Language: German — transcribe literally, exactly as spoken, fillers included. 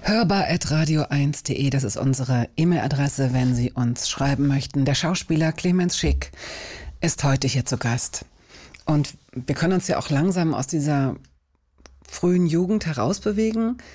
hörbar at radio eins punkt de, das ist unsere E-Mail-Adresse, wenn Sie uns schreiben möchten. Der Schauspieler Clemens Schick ist heute hier zu Gast. Und wir können uns ja auch langsam aus dieser frühen Jugend herausbewegen.